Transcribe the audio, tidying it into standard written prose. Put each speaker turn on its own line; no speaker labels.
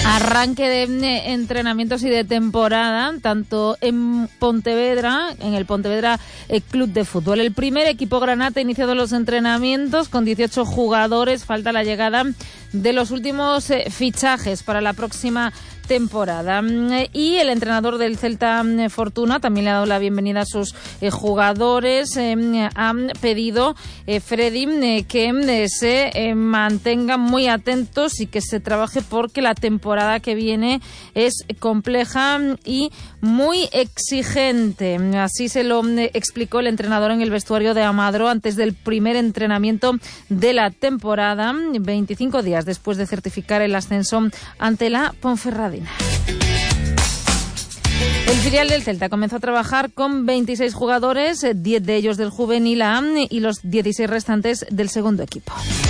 Arranque de entrenamientos y de temporada, tanto en Pontevedra, en el Pontevedra Club de Fútbol. El primer equipo granate ha iniciado los entrenamientos con 18 jugadores. Falta la llegada de los últimos fichajes para la próxima temporada. Y el entrenador del Celta, Fortuna, también le ha dado la bienvenida a sus jugadores. Han pedido, Freddy, que se mantengan muy atentos y que se trabaje porque la temporada que viene es compleja y muy exigente. Así se lo explicó el entrenador en el vestuario de Amadro antes del primer entrenamiento de la temporada, 25 días después de certificar el ascenso ante la Ponferradina. El filial del Celta comenzó a trabajar con 26 jugadores, 10 de ellos del juvenil A y los 16 restantes del segundo equipo.